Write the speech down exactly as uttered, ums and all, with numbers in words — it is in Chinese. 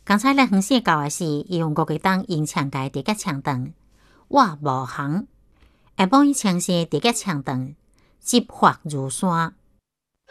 刚才咱分析到的是，伊用五个档用枪架直接枪长，我无行，下晡伊枪射直接枪长，急发如山。